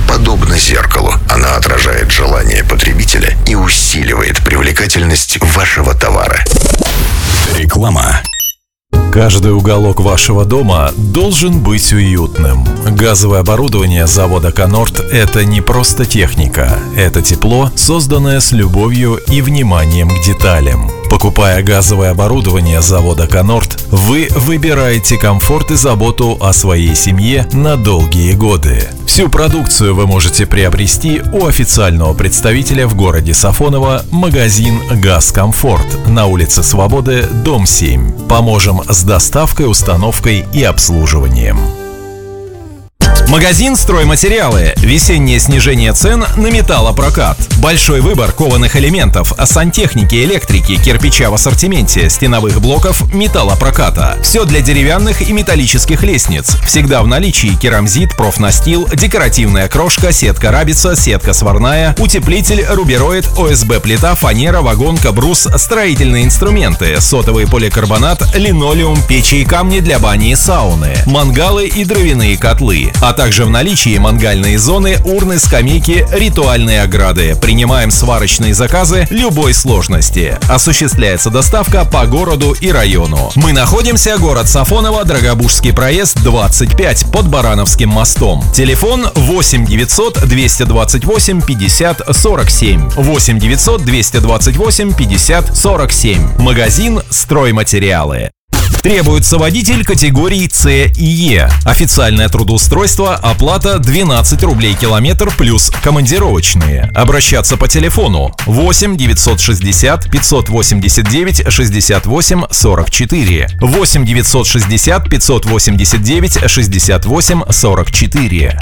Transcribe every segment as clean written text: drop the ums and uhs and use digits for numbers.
Подобно зеркалу, она отражает желания потребителя и усиливает привлекательность вашего товара. Реклама. Каждый уголок вашего дома должен быть уютным. Газовое оборудование завода «Конорд» — это не просто техника. Это тепло, созданное с любовью и вниманием к деталям. Покупая газовое оборудование завода «Конорд», вы выбираете комфорт и заботу о своей семье на долгие годы. Всю продукцию вы можете приобрести у официального представителя в городе Сафоново, магазин «Газкомфорт» на улице Свободы, дом 7. Поможем с доставкой, установкой и обслуживанием. Магазин «Стройматериалы». Весеннее снижение цен на металлопрокат. Большой выбор кованых элементов, сантехники, электрики, кирпича в ассортименте, стеновых блоков, металлопроката. Все для деревянных и металлических лестниц. Всегда в наличии керамзит, профнастил, декоративная крошка, сетка рабица, сетка сварная, утеплитель, рубероид, ОСБ-плита, фанера, вагонка, брус, строительные инструменты, сотовый поликарбонат, линолеум, печи и камни для бани и сауны, мангалы и дровяные котлы. А также в наличии мангальные зоны, урны, скамейки, ритуальные ограды. Принимаем сварочные заказы любой сложности. Осуществляется доставка по городу и району. Мы находимся город Сафоново, Драгобужский проезд 25 под Барановским мостом. Телефон 8 900 228 50 47. 8 900 228 50 47. Магазин «Стройматериалы». Требуется водитель категории С и Е. Официальное трудоустройство, оплата 12 рублей километр плюс командировочные. Обращаться по телефону 8 960 589 68 44. 8 960 589 68 44.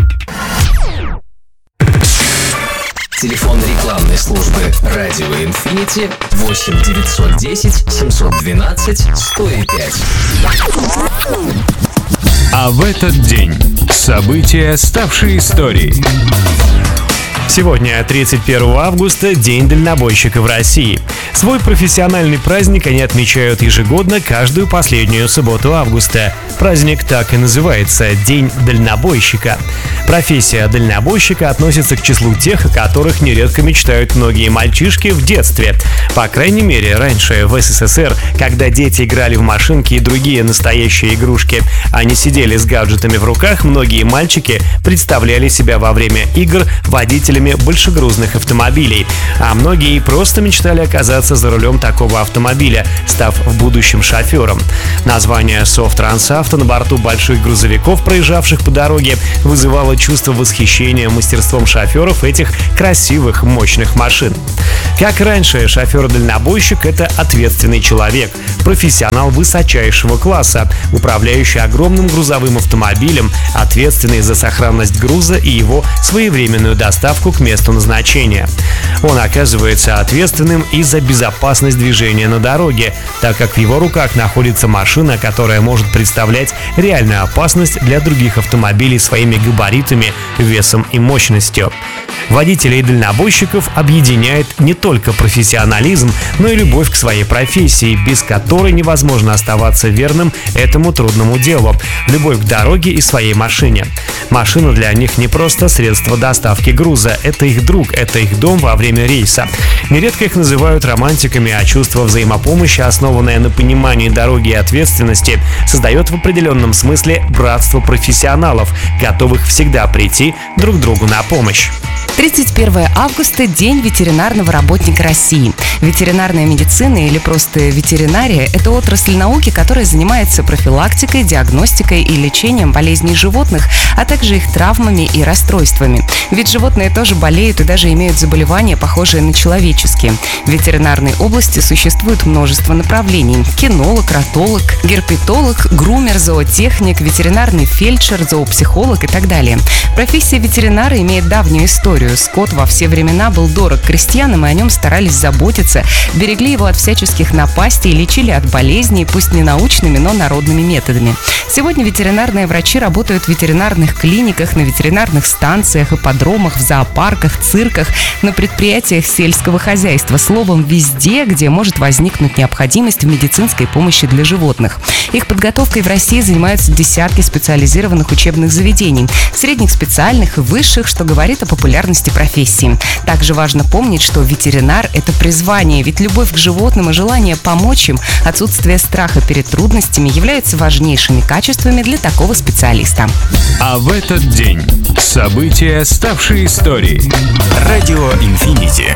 Телефон рекламной службы «Радио Инфинити» 8 910 712 105. А в этот день события, ставшие историей. Сегодня, 31 августа, День дальнобойщика в России. Свой профессиональный праздник они отмечают ежегодно каждую последнюю субботу августа. Праздник так и называется – День дальнобойщика. Профессия дальнобойщика относится к числу тех, о которых нередко мечтают многие мальчишки в детстве. По крайней мере, раньше, в СССР, когда дети играли в машинки и другие настоящие игрушки, они сидели с гаджетами в руках, многие мальчики представляли себя во время игр водителями большегрузных автомобилей, а многие просто мечтали оказаться за рулем такого автомобиля, став в будущем шофером. Название «Совтрансавто» на борту больших грузовиков, проезжавших по дороге, вызывало чувство восхищения мастерством шоферов этих красивых, мощных машин. Как раньше, шофер-дальнобойщик — это ответственный человек, профессионал высочайшего класса, управляющий огромным грузовым автомобилем, ответственный за сохранность груза и его своевременную доставку к месту назначения. Он оказывается ответственным и за безопасность движения на дороге, так как в его руках находится машина, которая может представлять реальную опасность для других автомобилей своими габаритами, весом и мощностью. Водителей и дальнобойщиков объединяет не только профессионализм, но и любовь к своей профессии, без которой невозможно оставаться верным этому трудному делу, любовь к дороге и своей машине. Машина для них не просто средство доставки груза, это их друг, это их дом во время рейса. Нередко их называют романтиками, а чувство взаимопомощи, основанное на понимании дороги и ответственности, создает в определенном смысле братство профессионалов, готовых всегда прийти друг другу на помощь. 31 августа – День ветеринарного работника России. Ветеринарная медицина или просто ветеринария – это отрасль науки, которая занимается профилактикой, диагностикой и лечением болезней животных, а также их травмами и расстройствами. Ведь животные тоже болеют и даже имеют заболевания, похожие на человеческие. В ветеринарной области существует множество направлений – кинолог, ротолог, герпетолог, грумер, зоотехник, ветеринарный фельдшер, зоопсихолог и так далее. Профессия ветеринара имеет давнюю историю. продовольствию. Скот во все времена был дорог крестьянам, и о нем старались заботиться, берегли его от всяческих напастей, лечили от болезней, пусть не научными, но народными методами. Сегодня ветеринарные врачи работают в ветеринарных клиниках, на ветеринарных станциях, ипподромах, в зоопарках, цирках, на предприятиях сельского хозяйства. Словом, везде, где может возникнуть необходимость в медицинской помощи для животных. Их подготовкой в России занимаются десятки специализированных учебных заведений, средних, специальных и высших, что говорит о популярности профессии. Также важно помнить, что ветеринар – это призвание, ведь любовь к животным и желание помочь им, отсутствие страха перед трудностями являются важнейшими качествами для такого специалиста. А в этот день события, ставшие историей. Радио Инфинити.